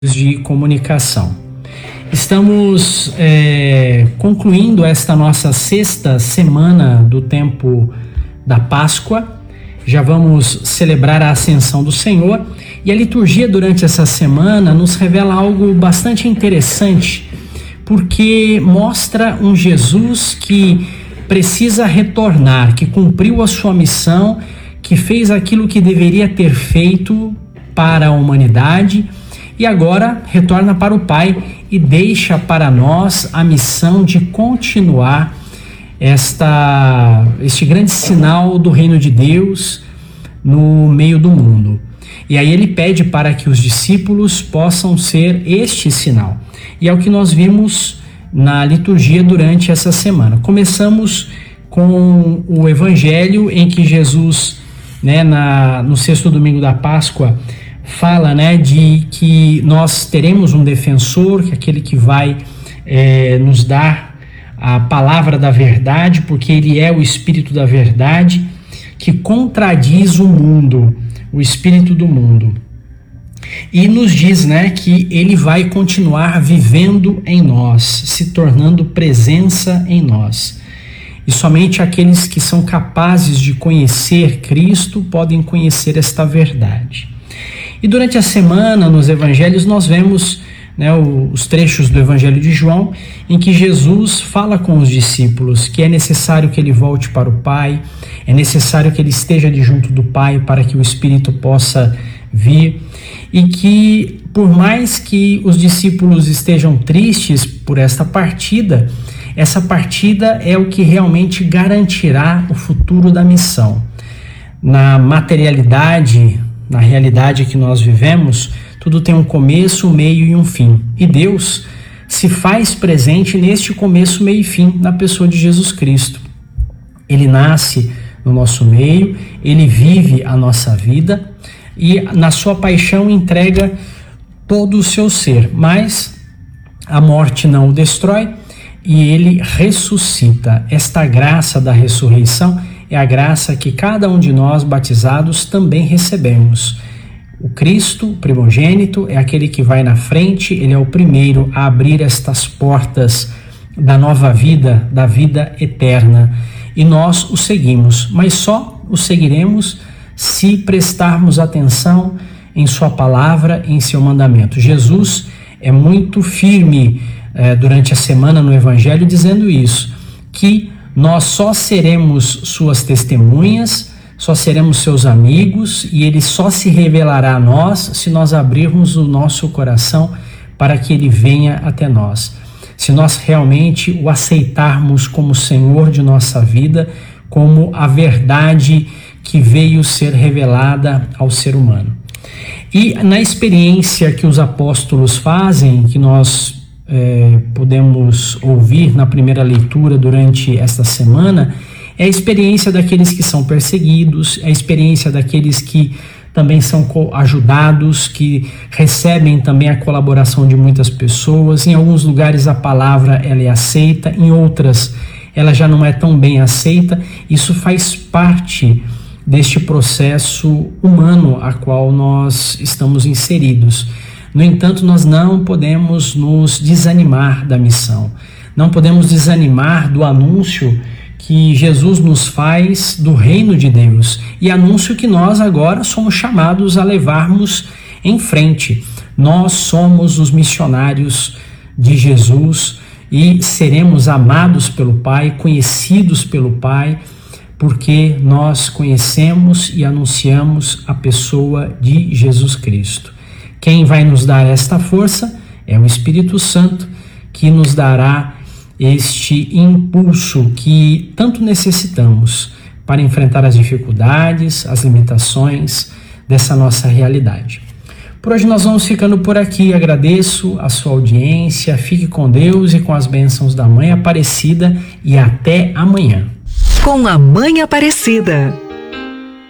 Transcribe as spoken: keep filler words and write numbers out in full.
de comunicação. Estamos é, concluindo esta nossa sexta semana do tempo da Páscoa. Já vamos celebrar a Ascensão do Senhor e a liturgia durante essa semana nos revela algo bastante interessante, porque mostra um Jesus que precisa retornar, que cumpriu a sua missão, que fez aquilo que deveria ter feito para a humanidade e agora retorna para o Pai e deixa para nós a missão de continuar esta, este grande sinal do reino de Deus no meio do mundo. E aí ele pede para que os discípulos possam ser este sinal. E é o que nós vimos na liturgia durante essa semana. Começamos com o Evangelho em que Jesus, né, na, no sexto domingo da Páscoa, fala, né, de que nós teremos um defensor, que é aquele que vai é, nos dar a palavra da verdade, porque ele é o Espírito da verdade, que contradiz o mundo, o espírito do mundo. E nos diz, né, que ele vai continuar vivendo em nós, se tornando presença em nós. E somente aqueles que são capazes de conhecer Cristo podem conhecer esta verdade. E durante a semana, nos evangelhos, nós vemos, né, os trechos do Evangelho de João, em que Jesus fala com os discípulos que é necessário que ele volte para o Pai, é necessário que ele esteja de junto do Pai para que o Espírito possa vir, e que por mais que os discípulos estejam tristes por esta partida, essa partida é o que realmente garantirá o futuro da missão. Na materialidade, na realidade que nós vivemos, tudo tem um começo, um meio e um fim. E Deus se faz presente neste começo, meio e fim, na pessoa de Jesus Cristo. Ele nasce no nosso meio, ele vive a nossa vida e na sua paixão entrega todo o seu ser. Mas a morte não o destrói e ele ressuscita. Esta graça da ressurreição é a graça que cada um de nós batizados também recebemos. O Cristo, o primogênito, é aquele que vai na frente, ele é o primeiro a abrir estas portas da nova vida, da vida eterna. E nós o seguimos, mas só o seguiremos se prestarmos atenção em sua palavra, em seu mandamento. Jesus é muito firme eh, durante a semana no Evangelho dizendo isso, que nós só seremos suas testemunhas, só seremos seus amigos e ele só se revelará a nós se nós abrirmos o nosso coração para que ele venha até nós. Se nós realmente o aceitarmos como Senhor de nossa vida, como a verdade que veio ser revelada ao ser humano. E na experiência que os apóstolos fazem, que nós É, podemos ouvir na primeira leitura durante esta semana, é a experiência daqueles que são perseguidos, é a experiência daqueles que também são ajudados, que recebem também a colaboração de muitas pessoas. Em alguns lugares a palavra ela é aceita, em outras ela já não é tão bem aceita. Isso faz parte deste processo humano a qual nós estamos inseridos. No entanto, nós não podemos nos desanimar da missão, não podemos desanimar do anúncio que Jesus nos faz do reino de Deus e anúncio que nós agora somos chamados a levarmos em frente. Nós somos os missionários de Jesus e seremos amados pelo Pai, conhecidos pelo Pai, porque nós conhecemos e anunciamos a pessoa de Jesus Cristo. Quem vai nos dar esta força é o Espírito Santo, que nos dará este impulso que tanto necessitamos para enfrentar as dificuldades, as limitações dessa nossa realidade. Por hoje nós vamos ficando por aqui. Agradeço a sua audiência, fique com Deus e com as bênçãos da Mãe Aparecida e até amanhã. Com a Mãe Aparecida.